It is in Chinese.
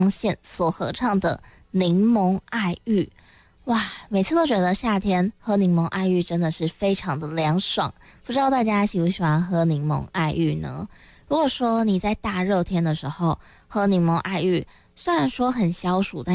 线所合唱的《柠檬爱玉》。哇，每次都觉得夏天喝柠檬爱玉真的是非常的凉爽，不知道大家喜不喜欢喝柠檬爱玉呢？如果说你在大热天的时候喝柠檬爱玉，虽然说很消暑，但